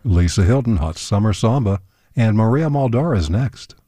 Lisa Hilton, Hot Summer Samba, and Maria Muldaur is next.